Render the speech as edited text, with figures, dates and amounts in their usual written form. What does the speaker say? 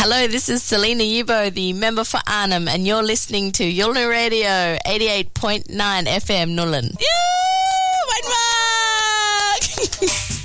Hello, this is Selena Yubo, the member for Arnhem, and you're listening to Yulna Radio 88.9 FM Nullen. Yeah, mein Mark!